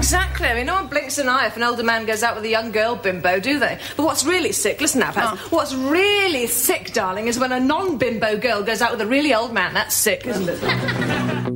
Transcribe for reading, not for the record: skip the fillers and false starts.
exactly. I mean, no one blinks an eye if an older man goes out with a young girl bimbo, do they? But what's really sick, listen now, Paz, what's really sick, darling, is when a non-bimbo girl goes out with a really old man. That's sick, isn't it?